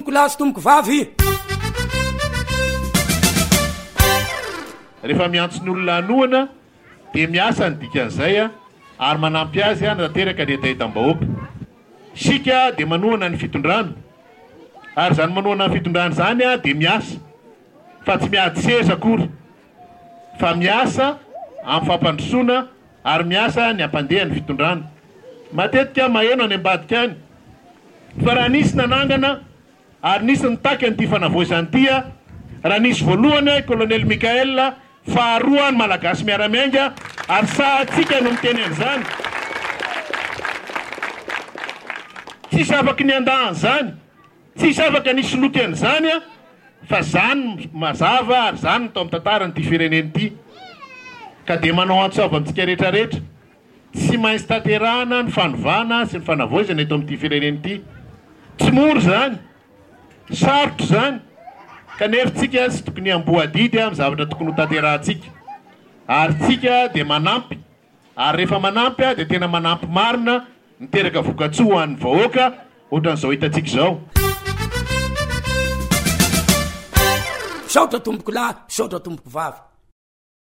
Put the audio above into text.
tomboko lahy sy tomboko vavy. Rehefa miantsony olona anoana dia miasa ny dikan'izay ary manampy azy nateraka ny etahitam-bahoaka. Sika dia manoana ny fitondrana ary zany manoana ny fitondrana zany dia miasa fa tsy miady seza akory fa miasa amin'ny fampandrosoana ary miasa ny ampandeha ny fitondrana. Matetika maheno any ambadika any fa raha nisy nanangana ary nisy nitaky an'ity fanavoazany ity raha nisy voalohany Colonel Mikael faharoa ny malagasy miaramiainga ary sahatsika no miteny an'izany. Tsisy afaka ny andahan' zany, tsisy afaka nisy loky an'izany fa zany mazava ary zany tao amin'ny tantaran'ity fireneny ity. Ka dia manao antsoava amintsika rehetrarehetra tsy maintsy tanterahana ny fanovana sy ny fanavoazana eto amin'ity fireneny ity. Tsy mora zany, sarotro zany, kanefa tsy tokony amboadidy amin'ny zavatra tokony ho tanterahantsika. Ary tsika dia manampy, ary rehefa manampy dia tena manampy marina miteraka vokatsoa ho an'ny vahoaka ohatran'izao hitantsika izao. Saotra tomboko lahy, saotra tomboko vavy.